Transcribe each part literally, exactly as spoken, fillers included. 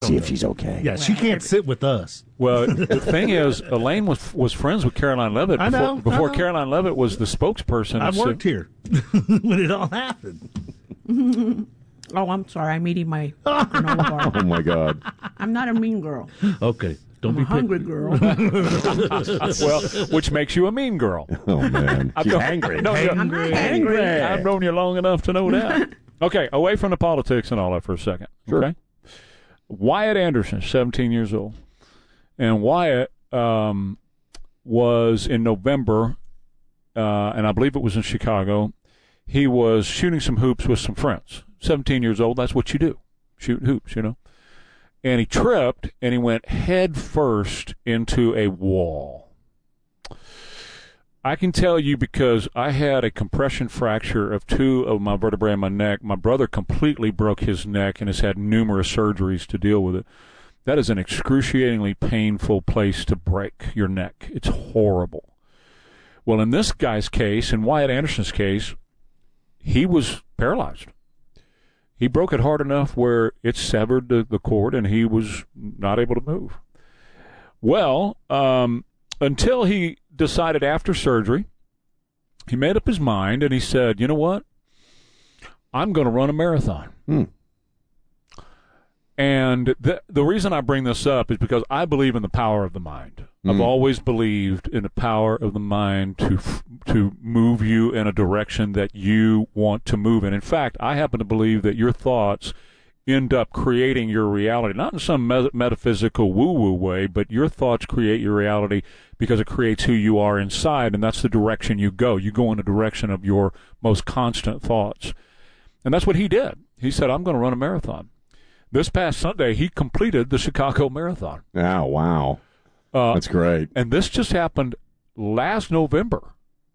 see if she's okay. Yeah, she can't sit with us. Well, the thing is, Elaine was was friends with Caroline Levitt I know, before, before I know. Caroline Levitt was the spokesperson. I So- worked here when it all happened. Oh, I'm sorry. I'm eating my granola bar. Oh, my God. I'm not a mean girl. Okay, don't I'm be a hungry picky. girl. well, which makes you a mean girl. Oh, man. I've She's known- angry. No, no, I'm not angry. I've known you long enough to know that. Okay, away from the politics and all that for a second. Sure. Okay. Wyatt Anderson, seventeen years old. And Wyatt um, was in November, uh, and I believe it was in Chicago. He was shooting some hoops with some friends. seventeen years old, that's what you do. Shoot hoops, you know. And he tripped, and he went head first into a wall. I can tell you because I had a compression fracture of two of my vertebrae in my neck. My brother completely broke his neck and has had numerous surgeries to deal with it. That is an excruciatingly painful place to break your neck. It's horrible. Well, in this guy's case, in Wyatt Anderson's case, he was paralyzed. He broke it hard enough where it severed the, the cord and he was not able to move. Well, um, until he decided after surgery, he made up his mind and he said, you know what? I'm going to run a marathon. Hmm. And the, the reason I bring this up is because I believe in the power of the mind. Mm. I've always believed in the power of the mind to to move you in a direction that you want to move in. In fact, I happen to believe that your thoughts end up creating your reality, not in some met- metaphysical woo-woo way, but your thoughts create your reality because it creates who you are inside, and that's the direction you go. You go in the direction of your most constant thoughts. And that's what he did. He said, I'm going to run a marathon. This past Sunday, he completed the Chicago Marathon. Oh, wow. Uh, That's great. And this just happened last November.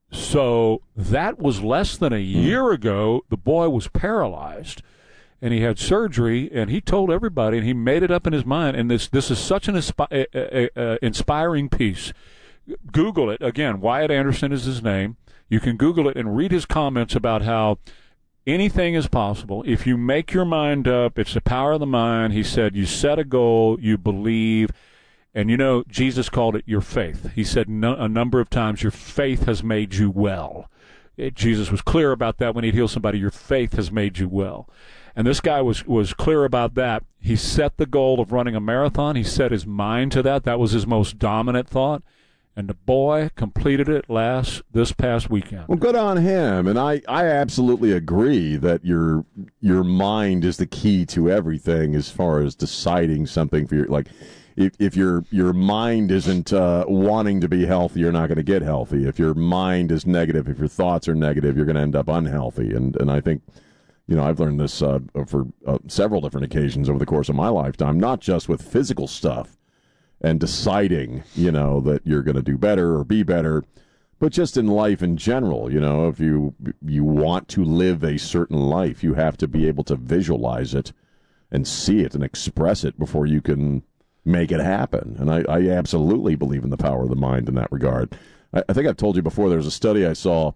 So that was less than a year ago. The boy was paralyzed, and he had surgery, and he told everybody, and he made it up in his mind, and this this is such an inspi- uh, uh, uh, inspiring piece. Google it. Again, Wyatt Anderson is his name. You can Google it and read his comments about how anything is possible. If you make your mind up, it's the power of the mind. He said, you set a goal, you believe, and you know, Jesus called it your faith. He said no, a number of times, your faith has made you well. It, Jesus was clear about that when he'd heal somebody, your faith has made you well. And this guy was, was clear about that. He set the goal of running a marathon. He set his mind to that. That was his most dominant thought. And the boy completed it last this past weekend. Well, good on him. And I, I absolutely agree that your your mind is the key to everything as far as deciding something for your, like, if, if your your mind isn't uh, wanting to be healthy, you're not going to get healthy. If your mind is negative, if your thoughts are negative, you're going to end up unhealthy. And and I think, you know, I've learned this uh, for uh, several different occasions over the course of my lifetime, not just with physical stuff and deciding, you know, that you're going to do better or be better, but just in life in general. You know, if you you want to live a certain life, you have to be able to visualize it and see it and express it before you can make it happen. And I, I absolutely believe in the power of the mind in that regard. I, I think I've told you before, there's a study I saw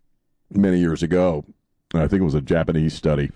many years ago, I think it was a Japanese study,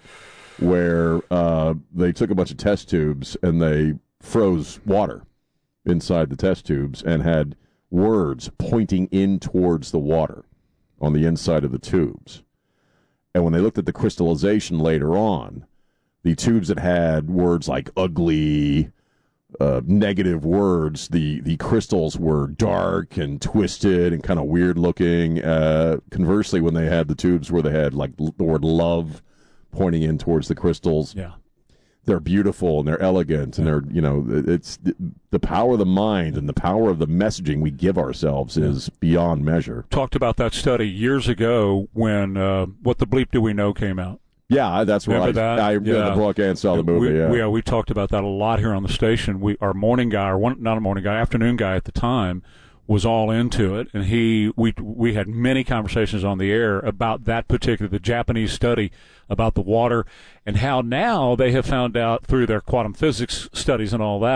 where uh, they took a bunch of test tubes and they froze water inside the test tubes and had words pointing in towards the water on the inside of the tubes. And when they looked at the crystallization later on, the tubes that had words like ugly, uh, negative words, the, the crystals were dark and twisted and kind of weird looking. Uh, conversely, when they had the tubes where they had like l- the word love pointing in towards the crystals, Yeah. they're beautiful and they're elegant and they're, you know, it's the power of the mind and the power of the messaging we give ourselves is beyond measure. Talked about that study years ago when uh, What the Bleep Do We Know came out. Yeah, that's Remember right. that? I read Yeah. the book and saw the movie. We, yeah. we, uh, we talked about that a lot here on the station. We our morning guy, or one, not a morning guy, afternoon guy at the time, was all into it, and he we we had many conversations on the air about that particular the Japanese study about the water and how now they have found out through their quantum physics studies and all that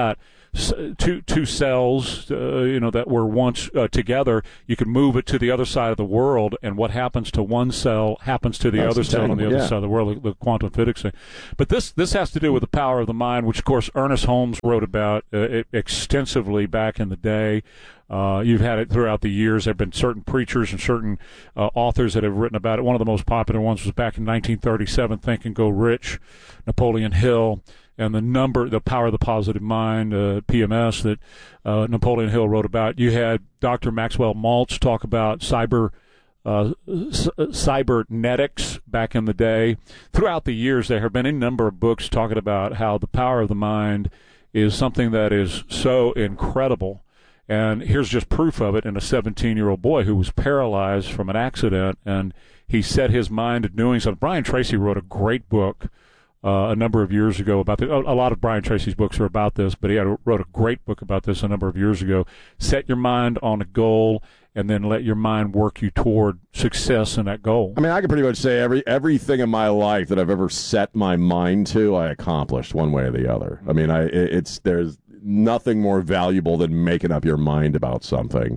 two two cells, uh, you know, that were once uh, together. You can move it to the other side of the world, and what happens to one cell happens to the That's other cell on the other yeah. side of the world. The, the quantum physics thing. But this this has to do with the power of the mind, which of course Ernest Holmes wrote about uh, extensively back in the day. Uh, you've had it throughout the years. There have been certain preachers and certain uh, authors that have written about it. One of the most popular ones was back in nineteen thirty-seven, Think and Go Rich, Napoleon Hill, and the number, the power of the positive mind, uh, P M S, that uh, Napoleon Hill wrote about. You had Doctor Maxwell Maltz talk about cyber uh, c- cybernetics back in the day. Throughout the years, there have been a number of books talking about how the power of the mind is something that is so incredible. And here's just proof of it in a seventeen-year-old boy who was paralyzed from an accident, and he set his mind to doing something. Brian Tracy wrote a great book uh, a number of years ago about this. A lot of Brian Tracy's books are about this, but he had, wrote a great book about this a number of years ago. Set your mind on a goal, and then let your mind work you toward success in that goal. I mean, I can pretty much say every everything in my life that I've ever set my mind to, I accomplished one way or the other. I mean, I it, it's there's nothing more valuable than making up your mind about something.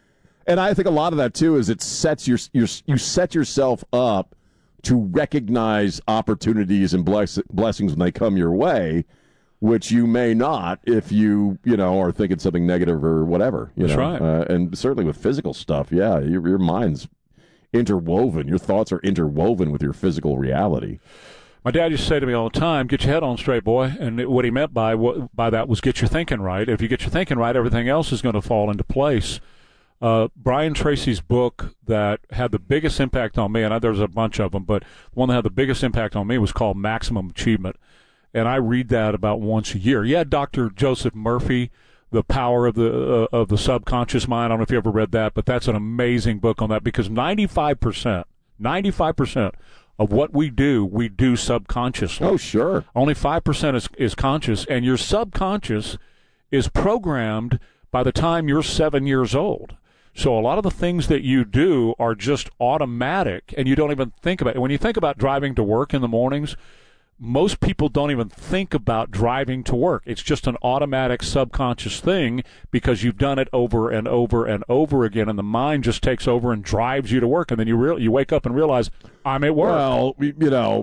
And I think a lot of that too is it sets your, your you set yourself up to recognize opportunities and bless, blessings when they come your way, which you may not if you you know are thinking something negative or whatever. You That's know? right. Uh, and certainly with physical stuff, yeah, your, your mind's interwoven. Your thoughts are interwoven with your physical reality. My dad used to say to me all the time, get your head on straight, boy. And what he meant by what, by that was get your thinking right. If you get your thinking right, everything else is going to fall into place. Uh, Brian Tracy's book that had the biggest impact on me, and there's a bunch of them, but the one that had the biggest impact on me was called Maximum Achievement. And I read that about once a year. Yeah, Doctor Joseph Murphy, The Power of the uh, of the Subconscious Mind. I don't know if you ever read that, but that's an amazing book on that because ninety-five percent, ninety-five percent of what we do, we do subconsciously. Oh, sure. Only five percent is, is conscious, and your subconscious is programmed by the time you're seven years old. So a lot of the things that you do are just automatic, and you don't even think about it. When you think about driving to work in the mornings, most people don't even think about driving to work. It's just an automatic subconscious thing because you've done it over and over and over again, and the mind just takes over and drives you to work. And then you re- you wake up and realize, I'm at work. Well, we, you know,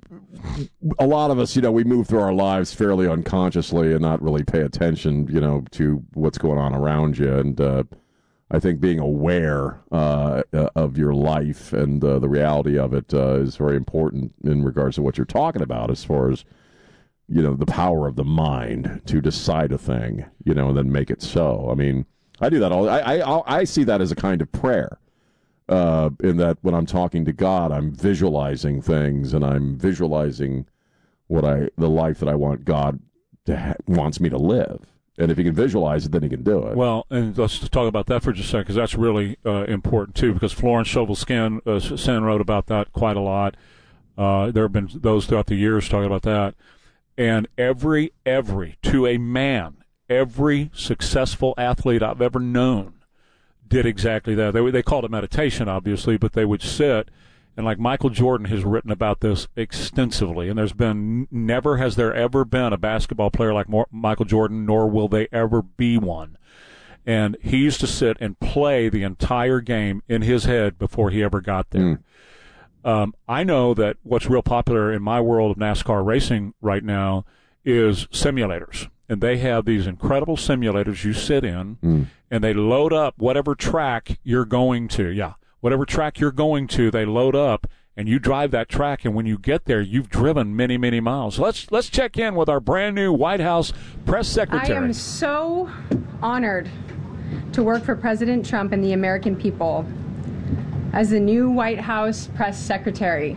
a lot of us, you know, we move through our lives fairly unconsciously and not really pay attention, you know, to what's going on around you. And uh, I think being aware uh, of your life and uh, the reality of it uh, is very important in regards to what you're talking about as far as, you know, the power of the mind to decide a thing, you know, and then make it so. I mean, I do that all. I I, I see that as a kind of prayer uh, in that when I'm talking to God, I'm visualizing things and I'm visualizing what I the life that I want God to ha- wants me to live. And if you can visualize it, then you can do it. Well, and let's talk about that for just a second, because that's really uh, important, too, because Florence Scovel Shinn uh, Shinn wrote about that quite a lot. Uh, there have been those throughout the years talking about that. And every, every, to a man, every successful athlete I've ever known did exactly that. They, they called it meditation, obviously, but they would sit. And like Michael Jordan has written about this extensively, and there's been never has there ever been a basketball player like Michael Jordan, nor will they ever be one. And he used to sit and play the entire game in his head before he ever got there. Mm. Um, I know that what's real popular in my world of NASCAR racing right now is simulators. And they have these incredible simulators you sit in, mm. and they load up whatever track you're going to. Yeah. Whatever track you're going to, they load up, and you drive that track, and when you get there, you've driven many, many miles. Let's let's check in with our brand-new White House press secretary. I am so honored to work for President Trump and the American people as the new White House press secretary.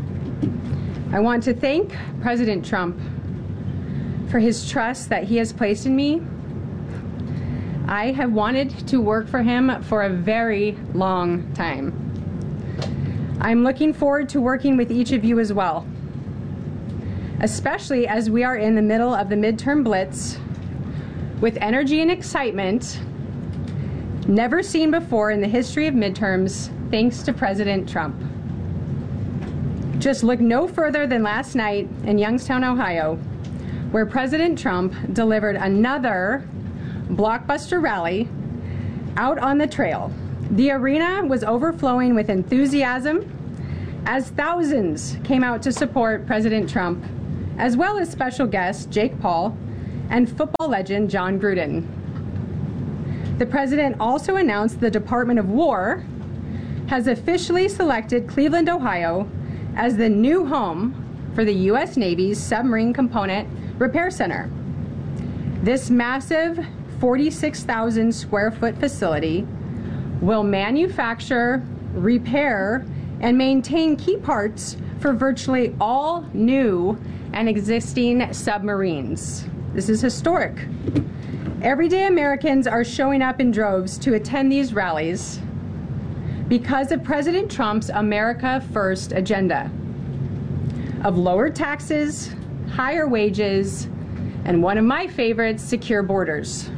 I want to thank President Trump for his trust that he has placed in me. I have wanted to work for him for a very long time. I'm looking forward to working with each of you as well, especially as we are in the middle of the midterm blitz with energy and excitement never seen before in the history of midterms, thanks to President Trump. Just look no further than last night in Youngstown, Ohio, where President Trump delivered another blockbuster rally out on the trail. The arena was overflowing with enthusiasm as thousands came out to support President Trump, as well as special guests Jake Paul and football legend John Gruden. The president also announced the Department of War has officially selected Cleveland, Ohio, as the new home for the U S Navy's Submarine Component Repair Center. This massive forty-six thousand square foot facility will manufacture, repair, and maintain key parts for virtually all new and existing submarines. This is historic. Everyday Americans are showing up in droves to attend these rallies because of President Trump's America First agenda of lower taxes, higher wages, and one of my favorites, secure borders.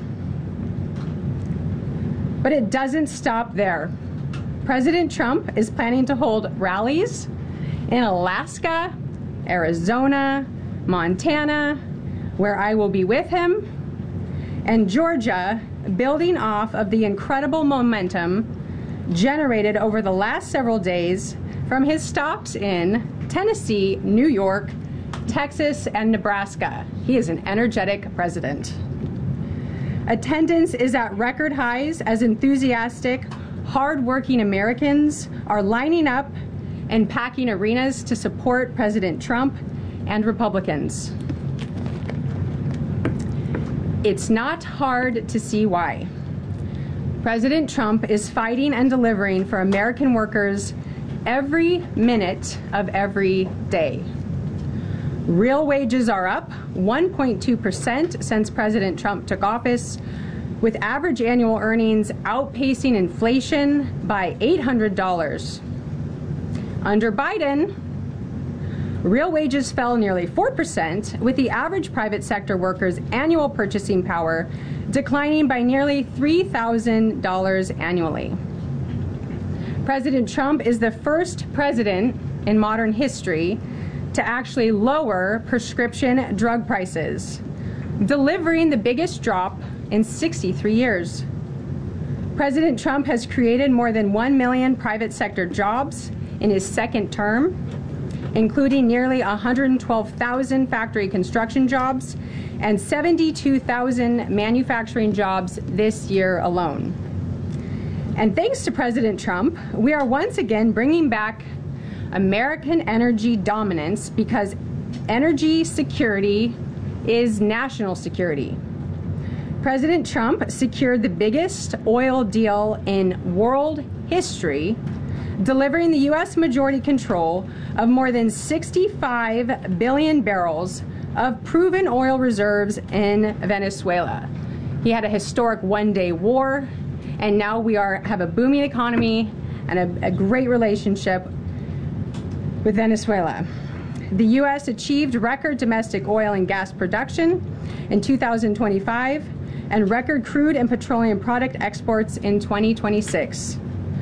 But it doesn't stop there. President Trump is planning to hold rallies in Alaska, Arizona, Montana, where I will be with him, and Georgia, building off of the incredible momentum generated over the last several days from his stops in Tennessee, New York, Texas, and Nebraska. He is an energetic president. Attendance is at record highs as enthusiastic, hardworking Americans are lining up and packing arenas to support President Trump and Republicans. It's not hard to see why. President Trump is fighting and delivering for American workers every minute of every day. Real wages are up one point two percent since President Trump took office, with average annual earnings outpacing inflation by eight hundred dollars. Under Biden, real wages fell nearly four percent, with the average private sector worker's annual purchasing power declining by nearly three thousand dollars annually. President Trump is the first president in modern history to actually lower prescription drug prices, delivering the biggest drop in sixty-three years. President Trump has created more than one million private sector jobs in his second term, including nearly one hundred twelve thousand factory construction jobs and seventy-two thousand manufacturing jobs this year alone. And thanks to President Trump, we are once again bringing back American energy dominance, because energy security is national security. President Trump secured the biggest oil deal in world history, delivering the U S majority control of more than sixty-five billion barrels of proven oil reserves in Venezuela. He had a historic one-day war, and now we are have a booming economy and a, a great relationship with Venezuela. The U S achieved record domestic oil and gas production in two thousand twenty-five and record crude and petroleum product exports in twenty twenty-six.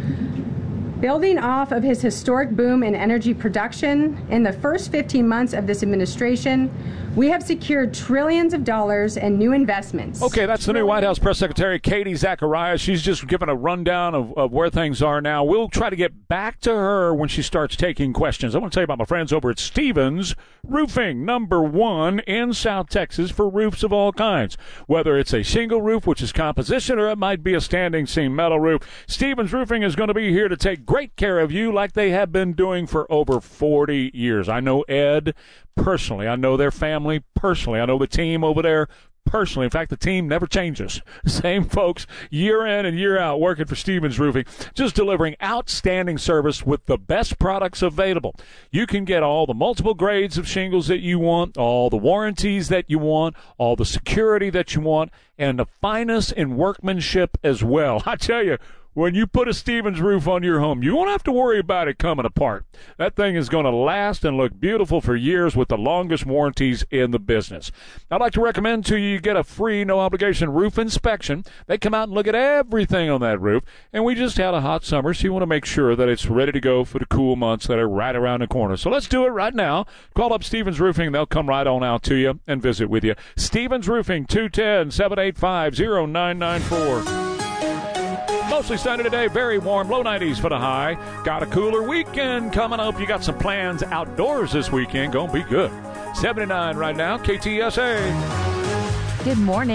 Building off of his historic boom in energy production, in the first fifteen months of this administration, we have secured trillions of dollars in new investments. Okay, that's the new White House Press Secretary, Katie Zacharias. She's just given a rundown of, of where things are now. We'll try to get back to her when she starts taking questions. I want to tell you about my friends over at Stevens Roofing, number one in South Texas for roofs of all kinds. Whether it's a shingle roof, which is composition, or it might be a standing seam metal roof, Stevens Roofing is going to be here to take great care of you like they have been doing for over forty years. I know Ed personally. I know their family personally. I know the team over there personally. In fact, the team never changes. Same folks year in and year out working for Stevens Roofing, just delivering outstanding service with the best products available. You can get all the multiple grades of shingles that you want, all the warranties that you want, all the security that you want, and the finest in workmanship as well. I tell you, when you put a Stevens roof on your home, you won't have to worry about it coming apart. That thing is going to last and look beautiful for years with the longest warranties in the business. I'd like to recommend to you, you get a free, no-obligation roof inspection. They come out and look at everything on that roof, and we just had a hot summer, so you want to make sure that it's ready to go for the cool months that are right around the corner. So let's do it right now. Call up Stevens Roofing. They'll come right on out to you and visit with you. Stevens Roofing, two one zero, seven eight five, zero nine nine four. Mostly sunny today, very warm, low nineties for the high. Got a cooler weekend coming up. You got some plans outdoors this weekend. Gonna be good. seventy-nine right now, K T S A. Good morning.